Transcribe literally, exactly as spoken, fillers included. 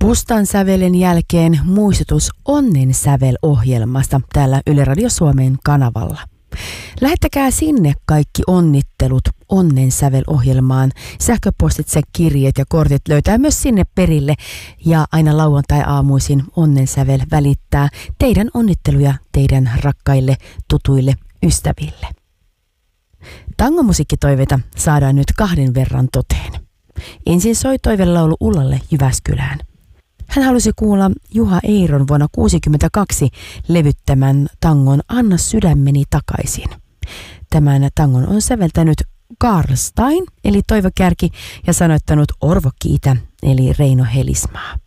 Pustan sävelen jälkeen muistutus Onnen sävel-ohjelmasta täällä Yle Radio Suomen kanavalla. Lähettäkää sinne kaikki onnittelut Onnen sävel-ohjelmaan. Sähköpostitse, kirjeet ja kortit löytää myös sinne perille. Ja aina lauantai-aamuisin Onnen sävel välittää teidän onnitteluja teidän rakkaille, tutuille, ystäville. Tangomusiikkitoiveita saadaan nyt kahden verran toteen. Ensin soi toivelaulu Ullalle Jyväskylään. Hän halusi kuulla Juha Eiron vuonna tuhatyhdeksänsataakuusikymmentäkaksi levyttämän tangon Anna sydämeni takaisin. Tämän tangon on säveltänyt Karl Stein eli Toivo Kärki ja sanoittanut Orvo Kiitä eli Reino Helismaa.